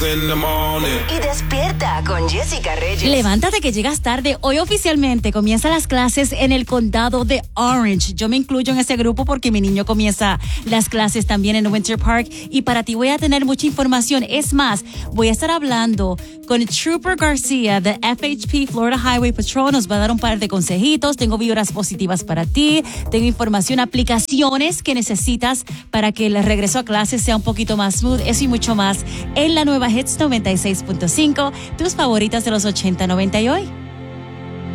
Y despierta con Jessica Reyes. Levántate que llegas tarde. Hoy oficialmente comienzan las clases en el condado de Orange. Yo me incluyo en ese grupo porque mi niño comienza las clases también en Winter Park. Y para ti voy a tener mucha información. Es más, voy a estar hablando con Trooper García de FHP Florida Highway Patrol. Nos va a dar un par de consejitos. Tengo vibras positivas para ti. Tengo información, aplicaciones que necesitas para que el regreso a clases sea un poquito más smooth. Eso y mucho más en la nueva Hits 96.5, tus favoritas de los 80, 90 y hoy.